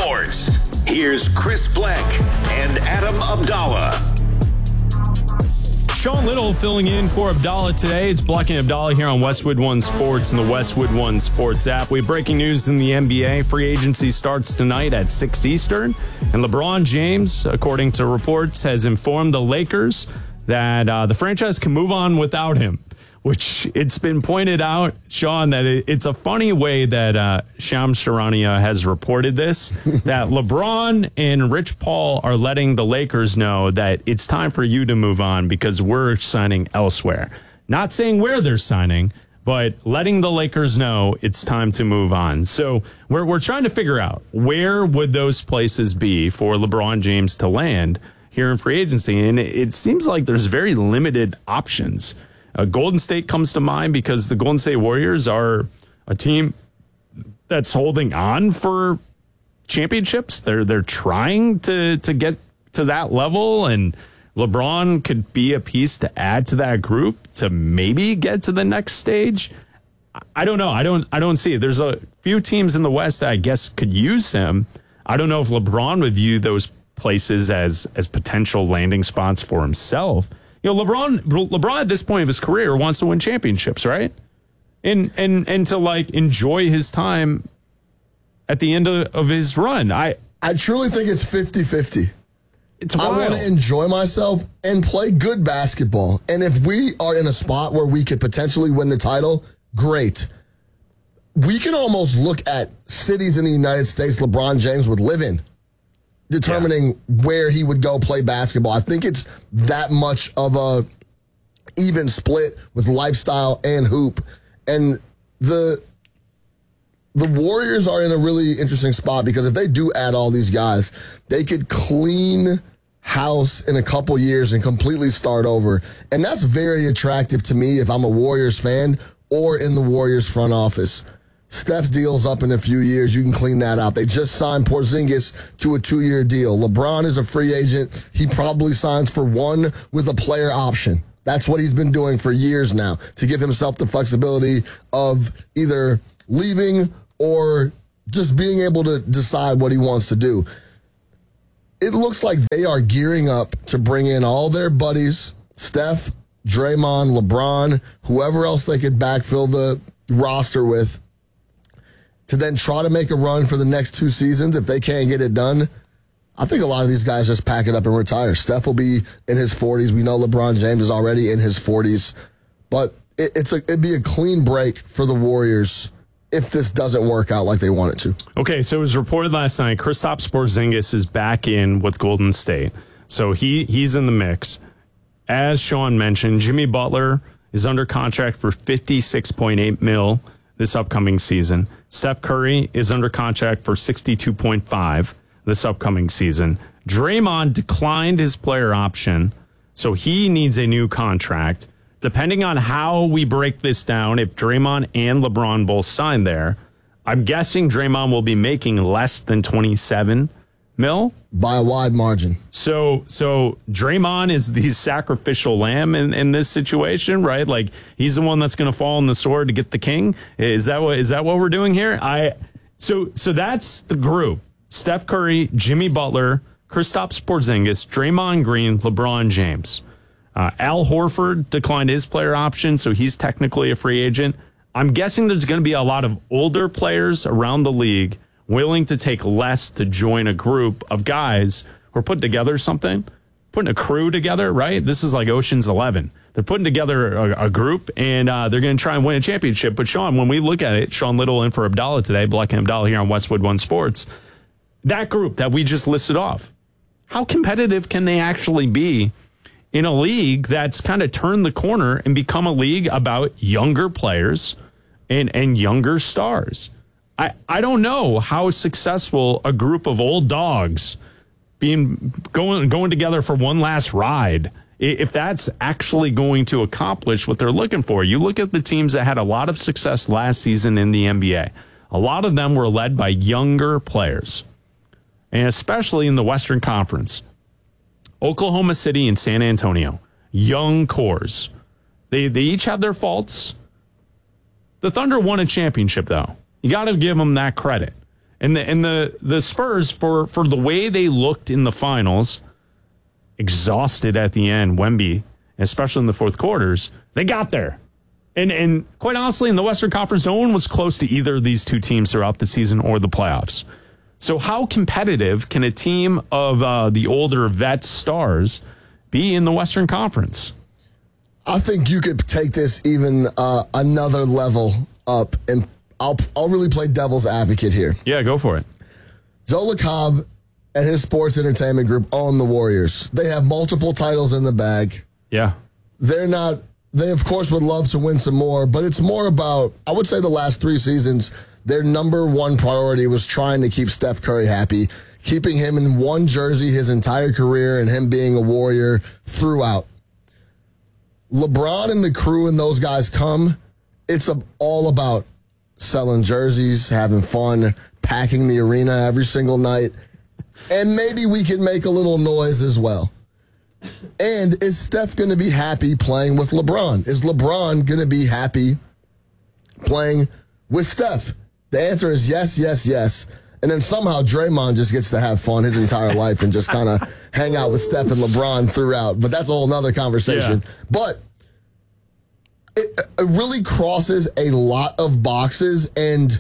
Sports. Here's Chris Fleck and Adam Abdallah. Sean Little filling in for Abdallah today. It's Black and Abdallah here on Westwood One Sports and the Westwood One Sports app. We have breaking news in the NBA. Free agency starts tonight at 6 Eastern. And LeBron James, according to reports, has informed the Lakers that the franchise can move on without him, which it's been pointed out, Sean, that it's a funny way that Shams Charania has reported this, that LeBron and Rich Paul are letting the Lakers know that it's time for you to move on because we're signing elsewhere. Not saying where they're signing, but letting the Lakers know it's time to move on. So we're trying to figure out where would those places be for LeBron James to land here in free agency. And it seems like there's very limited options. Golden State comes to mind because the Golden State Warriors are a team that's holding on for championships. They're trying to get to that level, and LeBron could be a piece to add to that group to maybe get to the next stage. I don't know. I don't see it. There's a few teams in the West that I guess could use him. I don't know if LeBron would view those places as potential landing spots for himself. You know, LeBron at this point of his career wants to win championships, right? And to like enjoy his time at the end of his run. I truly think it's 50-50. It's wild. I want to enjoy myself and play good basketball. And if we are in a spot where we could potentially win the title, great. We can almost look at cities in the United States LeBron James would live in, determining where he would go play basketball. I think it's that much of a even split with lifestyle and hoop. And the Warriors are in a really interesting spot because if they do add all these guys, they could clean house in a couple years and completely start over. And that's very attractive to me if I'm a Warriors fan or in the Warriors front office. Steph's deal's up in a few years. You can clean that out. They just signed Porzingis to a 2-year deal. LeBron is a free agent. He probably signs for one with a player option. That's what he's been doing for years now, to give himself the flexibility of either leaving or just being able to decide what he wants to do. It looks like they are gearing up to bring in all their buddies, Steph, Draymond, LeBron, whoever else they could backfill the roster with, to then try to make a run for the next 2 seasons. If they can't get it done, I think a lot of these guys just pack it up and retire. Steph will be in his 40s. We know LeBron James is already in his 40s. But it'd be a clean break for the Warriors if this doesn't work out like they want it to. Okay, so it was reported last night, Kristaps Porzingis is back in with Golden State. So he's in the mix. As Sean mentioned, Jimmy Butler is under contract for $56.8 million this upcoming season. Steph Curry is under contract for $62.5 this upcoming season. Draymond declined his player option, so he needs a new contract. Depending on how we break this down, if Draymond and LeBron both sign there, I'm guessing Draymond will be making less than $27 million. By a wide margin. So Draymond is the sacrificial lamb in this situation, right? Like, he's the one that's going to fall on the sword to get the king. Is that what we're doing here? So that's the group: Steph Curry, Jimmy Butler, Kristaps Porzingis, Draymond Green, LeBron James. Al Horford declined his player option, so he's technically a free agent. I'm guessing there's going to be a lot of older players around the league willing to take less to join a group of guys who are putting together something, putting a crew together, right? This is like Ocean's 11. They're putting together a group, and they're going to try and win a championship. But, Sean, when we look at it, Sean Little in for Abdallah today, Black and Abdallah here on Westwood One Sports, that group that we just listed off, how competitive can they actually be in a league that's kind of turned the corner and become a league about younger players and younger stars? I don't know how successful a group of old dogs going together for one last ride, if that's actually going to accomplish what they're looking for. You look at the teams that had a lot of success last season in the NBA. A lot of them were led by younger players, and especially in the Western Conference. Oklahoma City and San Antonio, young cores. They each have their faults. The Thunder won a championship, though. You got to give them that credit. And the Spurs, for the way they looked in the finals, exhausted at the end, Wemby, especially in the fourth quarters, they got there. And quite honestly, in the Western Conference, no one was close to either of these two teams throughout the season or the playoffs. So how competitive can a team of the older vet stars be in the Western Conference? I think you could take this even another level up, and I'll really play devil's advocate here. Yeah, go for it. Joe LaCobb and his sports entertainment group own the Warriors. They have multiple titles in the bag. Yeah. They, of course, would love to win some more, but it's more about, I would say the last 3 seasons, their number one priority was trying to keep Steph Curry happy, keeping him in one jersey his entire career and him being a Warrior throughout. LeBron and the crew and those guys come, it's all about selling jerseys, having fun, packing the arena every single night, and maybe we can make a little noise as well. And is Steph going to be happy playing with LeBron? Is LeBron going to be happy playing with Steph? The answer is yes, yes, yes. And then somehow Draymond just gets to have fun his entire life and just kind of hang out with Steph and LeBron throughout. But that's a whole nother conversation. Yeah. But it really crosses a lot of boxes. And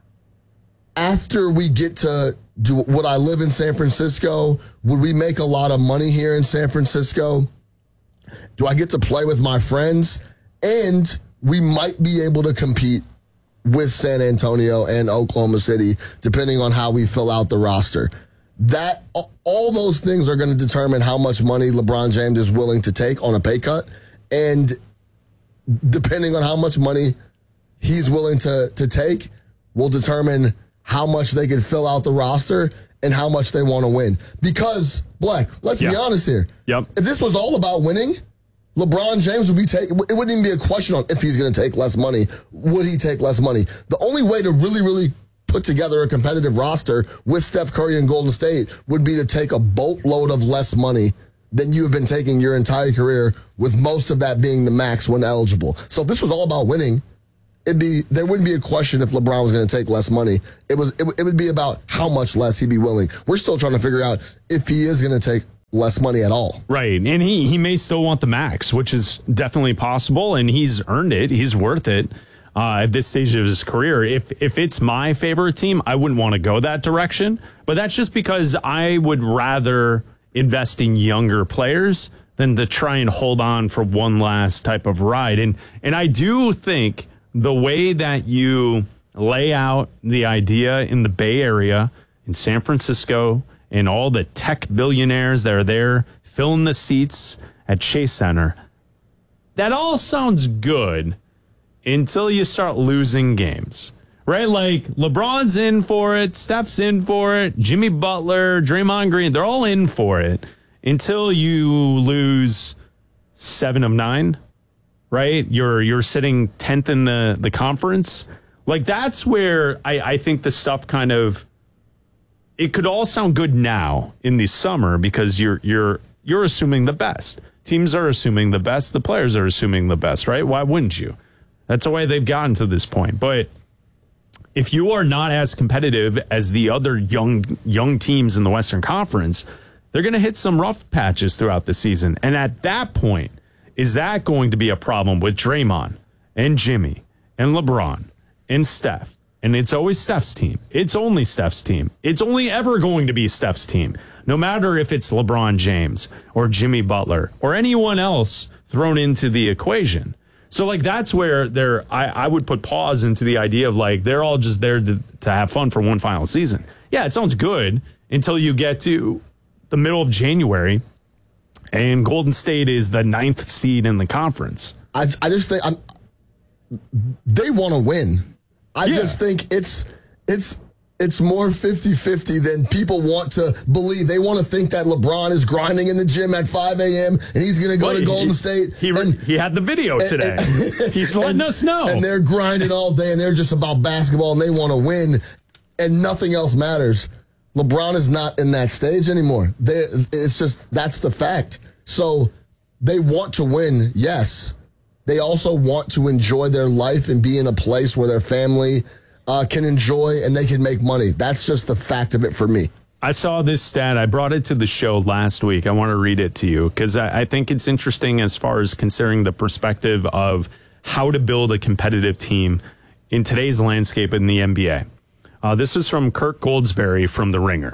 after we get to would I live in San Francisco? Would we make a lot of money here in San Francisco? Do I get to play with my friends? And we might be able to compete with San Antonio and Oklahoma City, depending on how we fill out the roster. That all those things are going to determine how much money LeBron James is willing to take on a pay cut. And depending on how much money he's willing to take will determine how much they can fill out the roster and how much they want to win. Because, Black, let's be honest here. Yep. If this was all about winning, LeBron James would be it wouldn't even be a question on if he's going to take less money. Would he take less money? The only way to really, really put together a competitive roster with Steph Curry and Golden State would be to take a boatload of less money than you have been taking your entire career, with most of that being the max when eligible. So if this was all about winning, there wouldn't be a question if LeBron was going to take less money. It would be about how much less he'd be willing. We're still trying to figure out if he is going to take less money at all. Right. And he may still want the max, which is definitely possible, and he's earned it. He's worth it at this stage of his career. If it's my favorite team, I wouldn't want to go that direction. But that's just because I would rather invest in younger players than to try and hold on for one last type of ride. And I do think the way that you lay out the idea in the Bay Area, in San Francisco, and all the tech billionaires that are there filling the seats at Chase Center, that all sounds good until you start losing games, right? Like LeBron's in for it, Steph's in for it, Jimmy Butler, Draymond Green, they're all in for it until you lose 7 of 9. Right? You're sitting 10th in the conference. Like, that's where I think the stuff kind of, it could all sound good now in the summer because you're assuming the best. Teams are assuming the best. The players are assuming the best, right? Why wouldn't you? That's the way they've gotten to this point. But if you are not as competitive as the other young teams in the Western Conference, they're going to hit some rough patches throughout the season. And at that point, is that going to be a problem with Draymond and Jimmy and LeBron and Steph? And it's always Steph's team. It's only Steph's team. It's only ever going to be Steph's team, no matter if it's LeBron James or Jimmy Butler or anyone else thrown into the equation. So, like, that's where I would put pause into the idea of, like, they're all just there to have fun for one final season. Yeah, it sounds good until you get to the middle of January and Golden State is the 9th seed in the conference. I just think they want to win. I just think it's more 50-50 than people want to believe. They want to think that LeBron is grinding in the gym at 5 a.m. and he's going to go to Golden State. He had the video today. He's letting us know. And they're grinding all day and they're just about basketball and they want to win and nothing else matters. LeBron is not in that stage anymore. It's just, that's the fact. So they want to win, yes. They also want to enjoy their life and be in a place where their family can enjoy and they can make money. That's just the fact of it for me. I saw this stat. I brought it to the show last week. I want to read it to you because I think it's interesting as far as considering the perspective of how to build a competitive team in today's landscape in the NBA. This is from Kirk Goldsberry from The Ringer.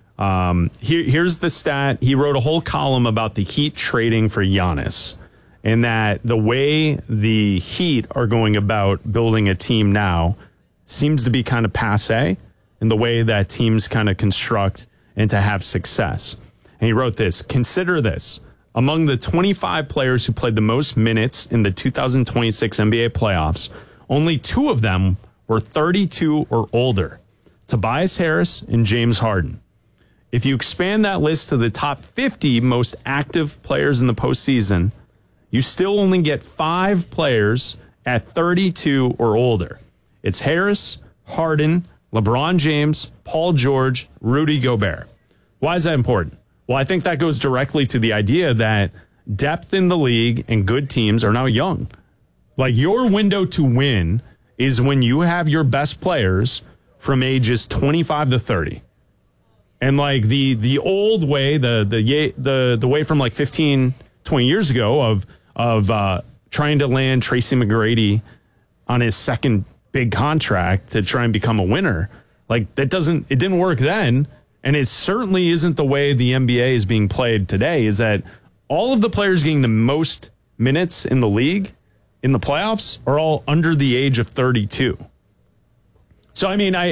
Here's the stat. He wrote a whole column about the Heat trading for Giannis, and that the way the Heat are going about building a team now seems to be kind of passé in the way that teams kind of construct and to have success. And he wrote this: consider this. Among the 25 players who played the most minutes in the 2026 NBA playoffs, only 2 of them were 32 or older: Tobias Harris and James Harden. If you expand that list to the top 50 most active players in the postseason, you still only get 5 players at 32 or older. It's Harris, Harden, LeBron James, Paul George, Rudy Gobert. Why is that important? Well, I think that goes directly to the idea that depth in the league and good teams are now young. Like, your window to win is when you have your best players from ages 25 to 30. And like the old way, the way from like 15, 20 years ago of trying to land Tracy McGrady on his second big contract to try and become a winner, like it didn't work then. And it certainly isn't the way the NBA is being played today, is that all of the players getting the most minutes in the league in the playoffs are all under the age of 32. So, I mean,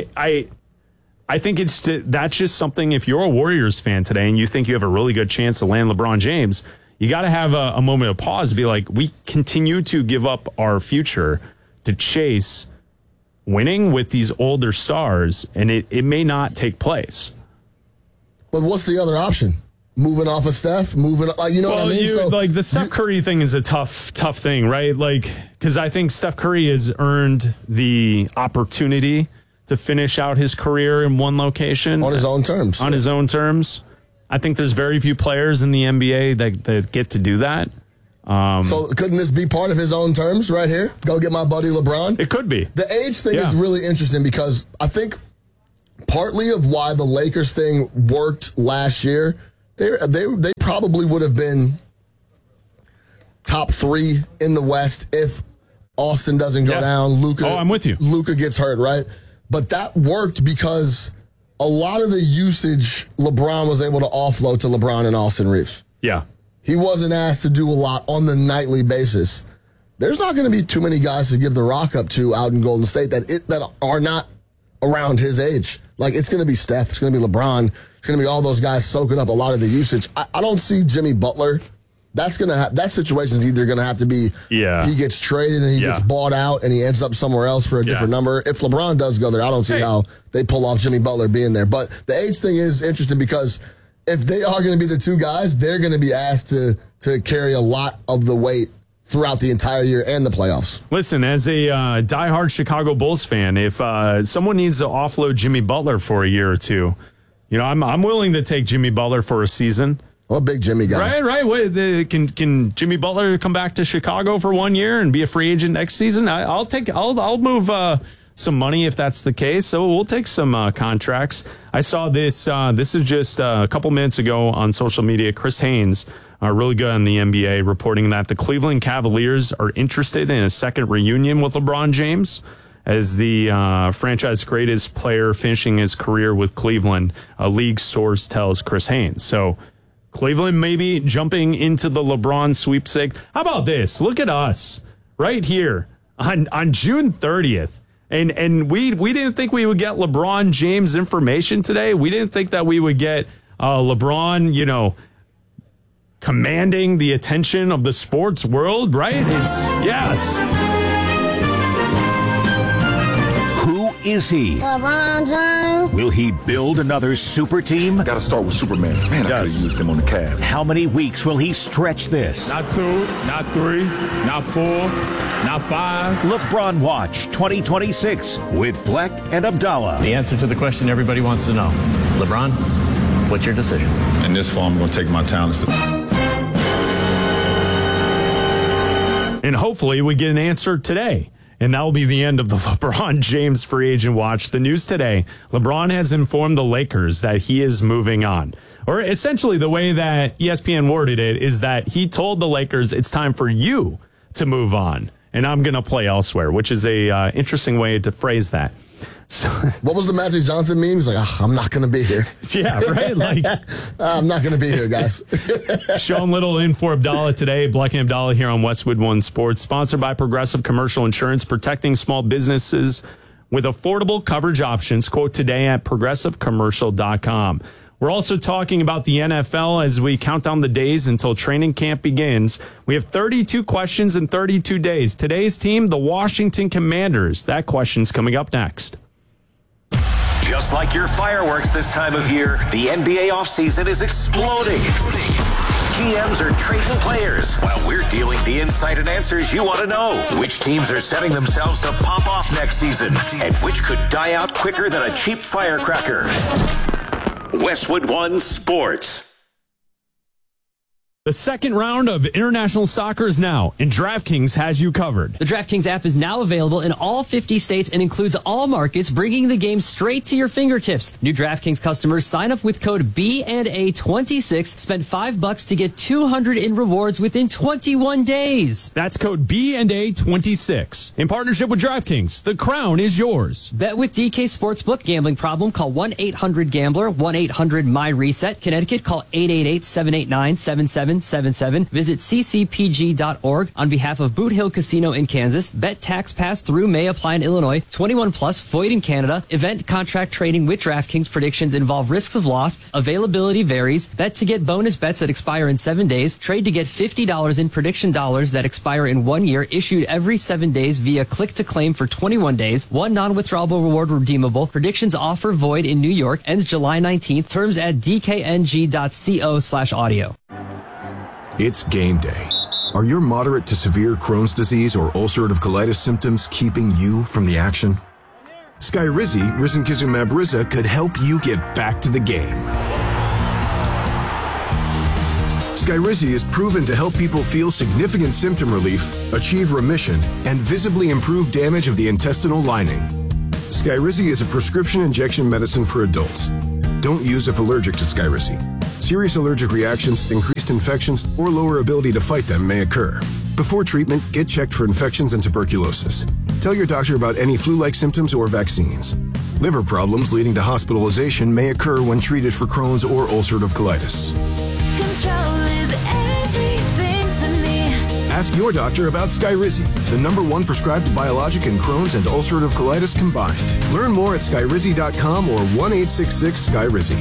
I think that's just something, if you're a Warriors fan today and you think you have a really good chance to land LeBron James, you got to have a moment of pause, be like, we continue to give up our future to chase winning with these older stars, and it may not take place. But what's the other option? Moving off of Steph? What I mean? Like, the Steph Curry thing is a tough thing, right? Like, because I think Steph Curry has earned the opportunity to finish out his career in one location. On his own terms. On his own terms. I think there's very few players in the NBA that get to do that. So couldn't this be part of his own terms right here? Go get my buddy LeBron? It could be. The age thing is really interesting because I think partly of why the Lakers thing worked last year, they probably would have been top 3 in the West if Austin doesn't go down. Luka, I'm with you. Luka gets hurt, right? But that worked because a lot of the usage LeBron was able to offload to LeBron and Austin Reeves. Yeah. He wasn't asked to do a lot on the nightly basis. There's not going to be too many guys to give the rock up to out in Golden State that are not around his age. Like, it's going to be Steph. It's going to be LeBron. It's going to be all those guys soaking up a lot of the usage. I don't see Jimmy Butler. That situation's either going to have to be he gets traded and he gets bought out and he ends up somewhere else for a different number. If LeBron does go there, I don't see how they pull off Jimmy Butler being there. But the age thing is interesting because if they are going to be the 2 guys, they're going to be asked to carry a lot of the weight throughout the entire year and the playoffs. Listen, as a diehard Chicago Bulls fan, if someone needs to offload Jimmy Butler for a year or 2, I'm willing to take Jimmy Butler for a season. Well, big Jimmy guy. Right. Wait, can Jimmy Butler come back to Chicago for 1 year and be a free agent next season? I'll move some money if that's the case. So we'll take some contracts. I saw this. This is just a couple minutes ago on social media. Chris Haynes, really good on the NBA, reporting that the Cleveland Cavaliers are interested in a second reunion with LeBron James as the franchise greatest player finishing his career with Cleveland. A league source tells Chris Haynes. So Cleveland maybe jumping into the LeBron sweepstakes. How about this? Look at us right here on June 30th. And we didn't think we would get LeBron James information today. We didn't think that we would get LeBron, commanding the attention of the sports world, right? Who is he? LeBron James. Will he build another super team? Got to start with Superman. Man, I could have used him on the Cavs. How many weeks will he stretch this? Not 2, not 3, not 4, not 5. LeBron Watch 2026 with Black and Abdallah. The answer to the question everybody wants to know. LeBron, what's your decision? In this form, I'm going to take my talents to... And hopefully we get an answer today. And that will be the end of the LeBron James free agent watch. The news today, LeBron has informed the Lakers that he is moving on. Or essentially the way that ESPN worded it is that he told the Lakers it's time for you to move on and I'm going to play elsewhere, which is a interesting way to phrase that. So, what was the Magic Johnson meme? He's like, I'm not going to be here. Yeah, right? Like, I'm not going to be here, guys. Sean Little in for Abdallah today. Black and Abdallah here on Westwood One Sports. Sponsored by Progressive Commercial Insurance, protecting small businesses with affordable coverage options. Quote today at progressivecommercial.com. We're also talking about the NFL as we count down the days until training camp begins. We have 32 questions in 32 days. Today's team, the Washington Commanders. That question's coming up next. Just like your fireworks this time of year, the NBA offseason is exploding. GMs are trading players while we're dealing the insight and answers you want to know. Which teams are setting themselves to pop off next season and which could die out quicker than a cheap firecracker. Westwood One Sports. The second round of international soccer is now, and DraftKings has you covered. The DraftKings app is now available in all 50 states and includes all markets, bringing the game straight to your fingertips. New DraftKings customers sign up with code B&A26, spend $5 to get $200 in rewards within 21 days. That's code B&A26. In partnership with DraftKings, the crown is yours. Bet with DK Sportsbook. Gambling problem? Call 1-800-GAMBLER, 1-800-MY-RESET. Connecticut, call 888-789-7777. Visit ccpg.org on behalf of Boot Hill Casino in Kansas. Bet tax pass through may apply in Illinois. 21 plus, void in Canada. Event contract trading with DraftKings. Predictions involve risks of loss. Availability varies. Bet to get bonus bets that expire in 7 days. Trade to get $50 in prediction dollars that expire in 1 year. Issued every 7 days via click to claim for 21 days. One non-withdrawable reward redeemable. Predictions offer void in New York. Ends July 19th. Terms at dkng.co/audio. It's game day. Are your moderate to severe Crohn's disease or ulcerative colitis symptoms keeping you from the action? Skyrizi, risankizumab Riza, could help you get back to the game. Skyrizi is proven to help people feel significant symptom relief, achieve remission, and visibly improve damage of the intestinal lining. Skyrizi is a prescription injection medicine for adults. Don't use if allergic to Skyrizi. Serious allergic reactions, increased infections, or lower ability to fight them may occur. Before treatment, get checked for infections and tuberculosis. Tell your doctor about any flu-like symptoms or vaccines. Liver problems leading to hospitalization may occur when treated for Crohn's or ulcerative colitis. Control is everything to me. Ask your doctor about Skyrizi, the #1 prescribed biologic in Crohn's and ulcerative colitis combined. Learn more at skyrizi.com or 1-866-SKYRIZI.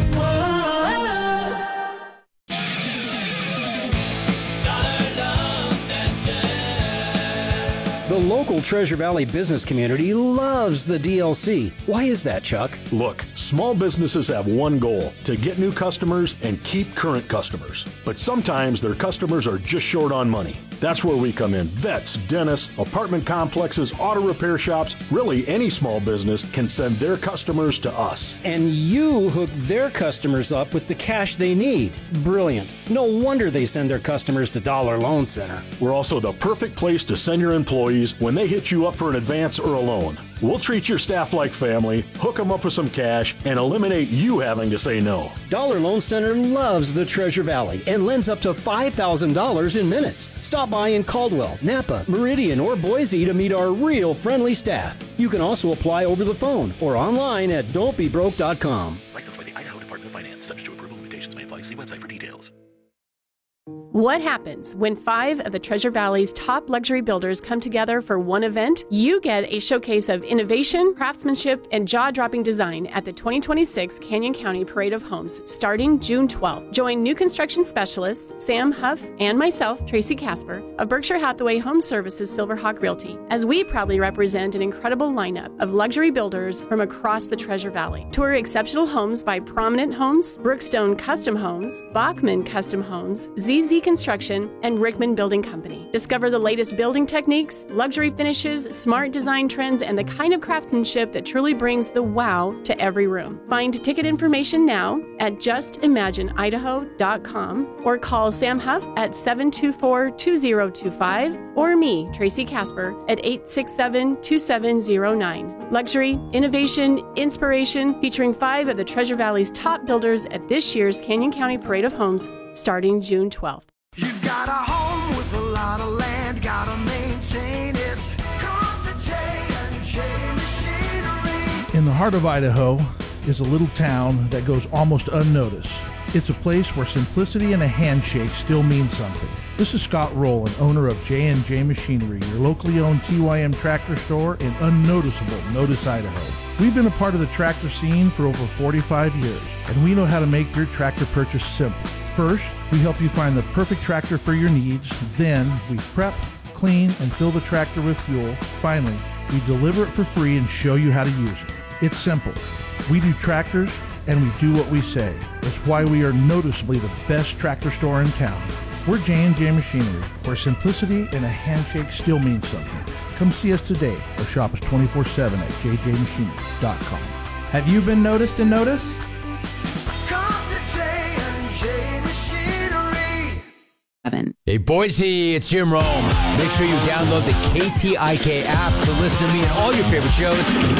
The local Treasure Valley business community loves the DLC. Why is that, Chuck? Look, small businesses have one goal: to get new customers and keep current customers. But sometimes their customers are just short on money. That's where we come in. Vets, dentists, apartment complexes, auto repair shops, really any small business can send their customers to us. And you hook their customers up with the cash they need. Brilliant. No wonder they send their customers to Dollar Loan Center. We're also the perfect place to send your employees when they hit you up for an advance or a loan. We'll treat your staff like family, hook them up with some cash, and eliminate you having to say no. Dollar Loan Center loves the Treasure Valley and lends up to $5,000 in minutes. Stop by in Caldwell, Napa, Meridian, or Boise to meet our real friendly staff. You can also apply over the phone or online at don'tbebroke.com. Licensed by the Idaho Department of Finance. Subject to approval, limitations may apply. See website for details. What happens when 5 of the Treasure Valley's top luxury builders come together for one event? You get a showcase of innovation, craftsmanship, and jaw-dropping design at the 2026 Canyon County Parade of Homes starting June 12th. Join new construction specialists Sam Huff and myself, Tracy Casper, of Berkshire Hathaway Home Services Silverhawk Realty, as we proudly represent an incredible lineup of luxury builders from across the Treasure Valley. Tour exceptional homes by Prominent Homes, Brookstone Custom Homes, Bachman Custom Homes, ZZ Construction, and Rickman Building Company. Discover the latest building techniques, luxury finishes, smart design trends, and the kind of craftsmanship that truly brings the wow to every room. Find ticket information now at justimagineidaho.com or call Sam Huff at 724-2025 or me, Tracy Casper, at 867-2709. Luxury, innovation, inspiration, featuring 5 of the Treasure Valley's top builders at this year's Canyon County Parade of Homes starting June 12th. You've got a home with a lot of land, gotta maintain it. Come to J&J Machinery. In the heart of Idaho is a little town that goes almost unnoticed. It's a place where simplicity and a handshake still mean something. This is Scott Roll, owner of J&J Machinery, your locally owned TYM tractor store in unnoticeable Notice, Idaho. We've been a part of the tractor scene for over 45 years, and we know how to make your tractor purchase simple. First, we help you find the perfect tractor for your needs. Then, we prep, clean, and fill the tractor with fuel. Finally, we deliver it for free and show you how to use it. It's simple. We do tractors, and we do what we say. That's why we are noticeably the best tractor store in town. We're J&J Machinery, where simplicity and a handshake still means something. Come see us today or shop us 24/7 at jjmachinery.com. Have you been noticed and noticed? Hey Boise, it's Jim Rome. Make sure you download the KTIK app to listen to me and all your favorite shows.